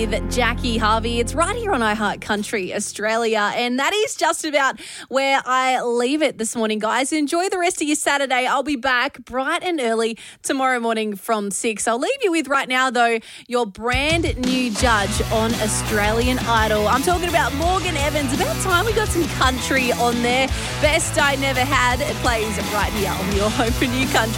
with Jackie Harvey. It's right here on iHeart Country Australia, and that is just about where I leave it this morning, guys. Enjoy the rest of your Saturday. I'll be back bright and early tomorrow morning from 6. I'll leave you with right now, though, your brand new judge on Australian Idol. I'm talking about Morgan Evans. About time we got some country on there. Best I Never Had. It plays right here on your home for new country.